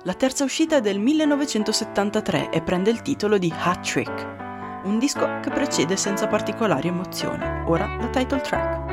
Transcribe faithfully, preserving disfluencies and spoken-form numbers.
La terza uscita è del millenovecentosettantatré e prende il titolo di Hat Trick, un disco che precede senza particolari emozioni. Ora la title track.